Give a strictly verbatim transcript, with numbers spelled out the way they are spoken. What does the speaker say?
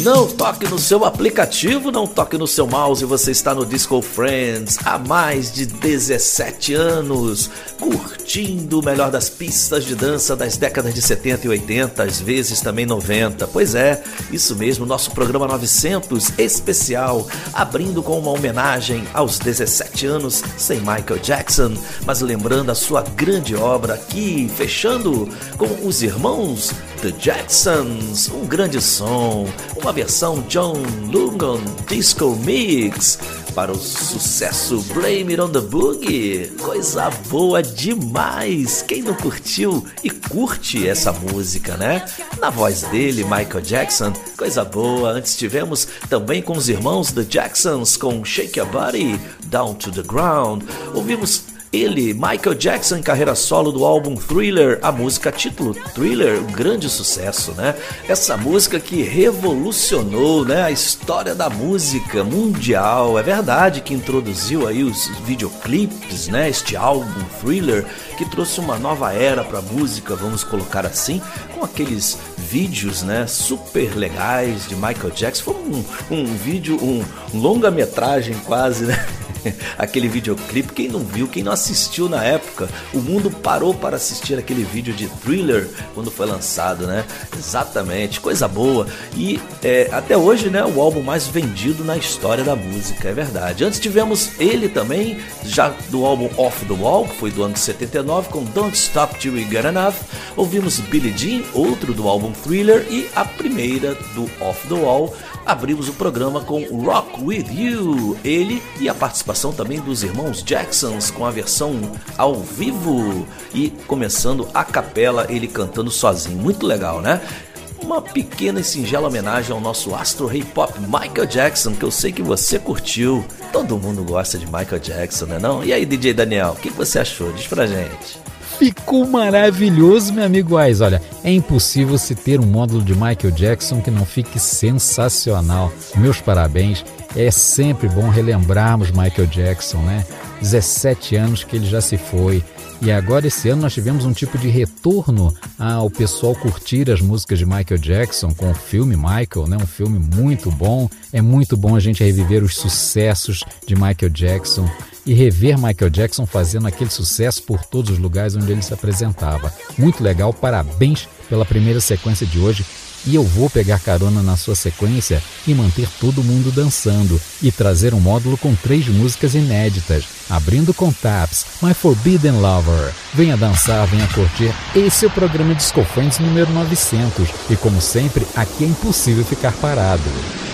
Não toque no seu aplicativo, não toque no seu mouse, você está no Disco Friends há mais de dezessete anos, curtindo o melhor das pistas de dança das décadas de setenta e oitenta, às vezes também noventa. Pois é, isso mesmo, nosso programa novecentos especial, abrindo com uma homenagem aos dezessete anos sem Michael Jackson, mas lembrando a sua grande obra aqui, fechando com os irmãos The Jacksons, um grande som, uma versão John Lugan Disco Mix para o sucesso Blame It on the Boogie. Coisa boa demais! Quem não curtiu e curte essa música, né? Na voz dele, Michael Jackson, coisa boa. Antes tivemos também com os irmãos The Jacksons com Shake Your Body, Down to the Ground. Ouvimos ele, Michael Jackson, em carreira solo do álbum Thriller, a música título Thriller, um grande sucesso, né? Essa música que revolucionou, né, a história da música mundial. É verdade que introduziu aí os videoclipes, né? Este álbum Thriller que trouxe uma nova era para a música, vamos colocar assim, com aqueles vídeos, né, super legais de Michael Jackson. Foi um, um vídeo, um longa-metragem quase, né? Aquele videoclipe, quem não viu, quem não assistiu na época, o mundo parou para assistir aquele vídeo de Thriller quando foi lançado, né? Exatamente, coisa boa. E é, até hoje, né, o álbum mais vendido na história da música, é verdade. Antes tivemos ele também, já do álbum Off the Wall, que foi do ano de setenta e nove, com Don't Stop Till We Get Enough. Ouvimos Billie Jean, outro do álbum Thriller, e a primeira do Off the Wall. Abrimos o programa com Rock With You, ele e a participação também dos irmãos Jacksons com a versão ao vivo e começando a capela, ele cantando sozinho, muito legal, né? Uma pequena e singela homenagem ao nosso astro rei pop Michael Jackson, que eu sei que você curtiu. Todo mundo gosta de Michael Jackson, né não? E aí, D J Daniel, o que você achou? Diz pra gente. Ficou maravilhoso, meu amigo Ais. Olha, é impossível se ter um módulo de Michael Jackson que não fique sensacional. Meus parabéns. É sempre bom relembrarmos Michael Jackson, né? dezessete anos que ele já se foi. E agora esse ano nós tivemos um tipo de retorno ao pessoal curtir as músicas de Michael Jackson com o filme Michael, né? Um filme muito bom. É muito bom a gente reviver os sucessos de Michael Jackson e rever Michael Jackson fazendo aquele sucesso por todos os lugares onde ele se apresentava. Muito legal, parabéns pela primeira sequência de hoje. E eu vou pegar carona na sua sequência e manter todo mundo dançando e trazer um módulo com três músicas inéditas, abrindo com Taps, My Forbidden Lover. Venha dançar, venha curtir. Esse é o programa Disco Friends número novecentos e como sempre, aqui é impossível ficar parado.